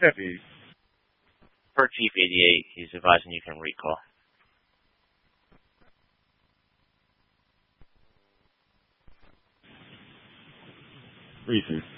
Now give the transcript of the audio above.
Peace. Per Chief 88, he's advising you can recall. Reese's.